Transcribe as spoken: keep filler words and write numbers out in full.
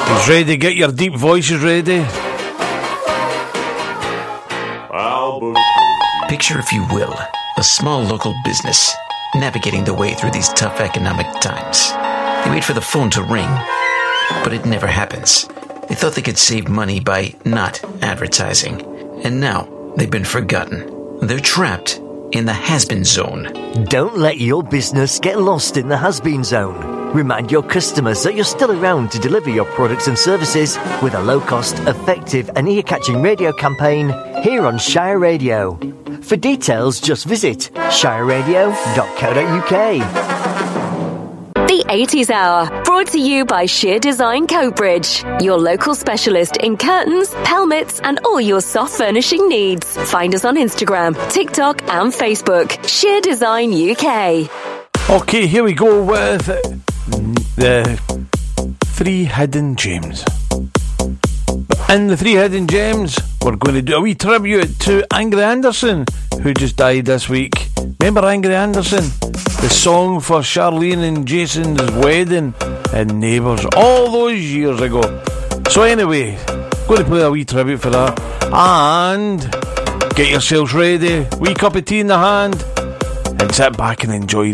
He's ready. Get your deep voices ready. Picture, if you will, a small local business navigating the way through these tough economic times. They wait for the phone to ring, but it never happens. They thought they could save money by not advertising, and now they've been forgotten. They're trapped in the has-been zone. Don't let your business get lost in the has-been zone. Remind your customers that you're still around to deliver your products and services with a low-cost, effective and ear-catching radio campaign here on Shire Radio. For details, just visit shire radio dot co dot uk. The eighties Hour, brought to you by Sheer Design Coatbridge, your local specialist in curtains, pelmets and all your soft furnishing needs. Find us on Instagram, TikTok and Facebook. Sheer Design U K. Okay, here we go with the Three Hidden Gems. In the Three Hidden Gems, we're going to do a wee tribute to Angry Anderson, who just died this week. Remember Angry Anderson? The song for Charlene and Jason's wedding in Neighbours all those years ago. So anyway, going to play a wee tribute for that. And get yourselves ready, wee cup of tea in the hand, and sit back and enjoy